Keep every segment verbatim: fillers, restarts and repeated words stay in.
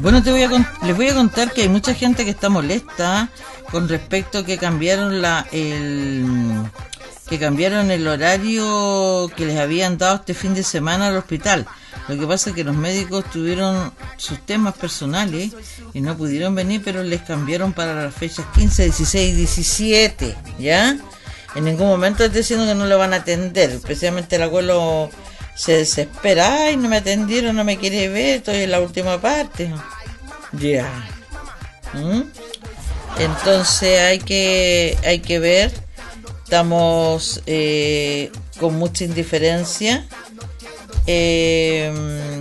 Bueno, te voy a les voy a contar que hay mucha gente que está molesta con respecto a que cambiaron la el que cambiaron el horario que les habían dado este fin de semana al hospital. Lo que pasa es que los médicos tuvieron sus temas personales y no pudieron venir, pero les cambiaron para las fechas quince, dieciséis y diecisiete, ¿ya? En ningún momento estoy diciendo que no lo van a atender, especialmente el abuelo se desespera, ay, no me atendieron, no me quiere ver, estoy en la última parte. Ya. Yeah. ¿Mm? Entonces hay que hay que ver, estamos eh, con mucha indiferencia. Eh,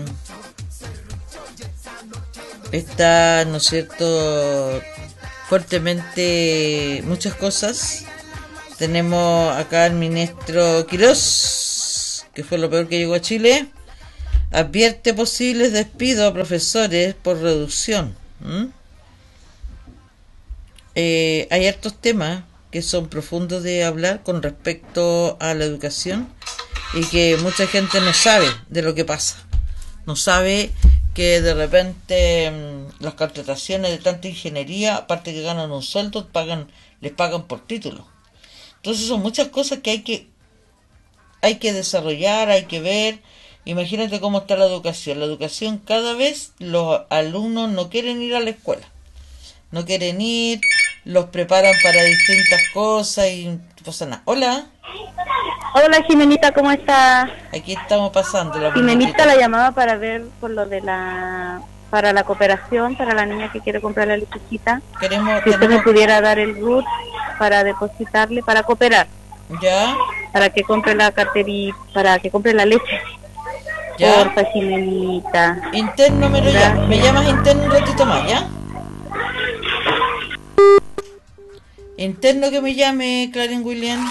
está, ¿no es cierto?, fuertemente muchas cosas. Tenemos acá al ministro Quirós, que fue lo peor que llegó a Chile, advierte posibles despidos a profesores por reducción. ¿Mm? Eh, hay hartos temas que son profundos de hablar con respecto a la educación y que mucha gente no sabe de lo que pasa. No sabe que de repente mmm, las contrataciones de tanta ingeniería, aparte que ganan un sueldo, pagan, les pagan por título. Entonces son muchas cosas que hay que hay que desarrollar, hay que ver. Imagínate cómo está la educación. La educación, cada vez los alumnos no quieren ir a la escuela. No quieren ir, los preparan para distintas cosas y no pasa nada. Hola. Hola, Jimenita, ¿cómo está? Aquí estamos pasando. La Jimenita la llamaba para ver por lo de la... para la cooperación, para la niña que quiere comprar la lechecita. Queremos, si usted tenemos... me pudiera dar el R U T para depositarle, para cooperar. Ya. Para que compre la carterita, para que compre la leche. Ya. Porfa, Jimenita. Interno me lo llamas. Me llamas interno un ratito más, ¿ya? Interno que me llame, Clarín William.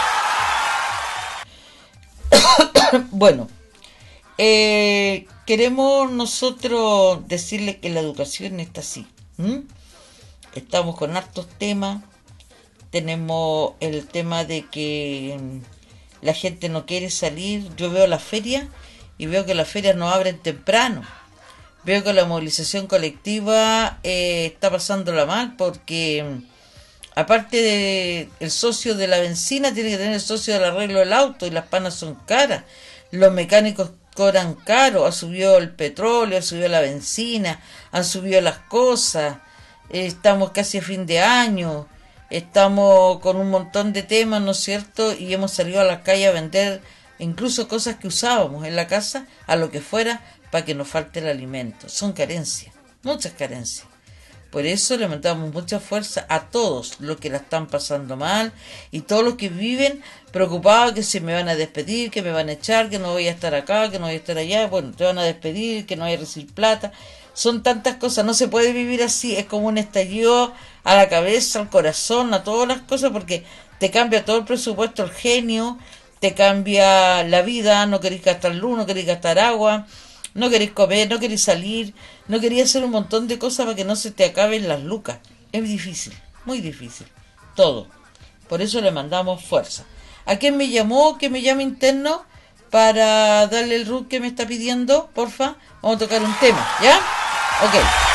Bueno, eh, queremos nosotros decirle que la educación está así. ¿Mm? Estamos con hartos temas. Tenemos el tema de que la gente no quiere salir. Yo veo las ferias y veo que las ferias no abren temprano. Veo que la movilización colectiva eh, está pasándola mal porque aparte de el socio de la benzina, tiene que tener el socio del arreglo del auto y las panas son caras. Los mecánicos cobran caro, ha subido el petróleo, ha subido la benzina, han subido las cosas. Eh, estamos casi a fin de año, estamos con un montón de temas, ¿no es cierto? Y hemos salido a la calle a vender incluso cosas que usábamos en la casa, a lo que fuera, para que nos falte el alimento. Son carencias, muchas carencias. Por eso le mandamos mucha fuerza a todos los que la están pasando mal y todos los que viven preocupados que se me van a despedir, que me van a echar, que no voy a estar acá, que no voy a estar allá. Bueno, te van a despedir, que no voy a recibir plata. Son tantas cosas, no se puede vivir así. Es como un estallido a la cabeza, al corazón, a todas las cosas, porque te cambia todo el presupuesto, el genio, te cambia la vida, no querés gastar luz, no querés gastar agua, no querés comer, no querés salir, no querés hacer un montón de cosas para que no se te acaben las lucas. Es difícil, muy difícil, todo. Por eso le mandamos fuerza. ¿A quién me llamó? Que me llame interno para darle el R U T que me está pidiendo, porfa. Vamos a tocar un tema, ¿ya? Ok.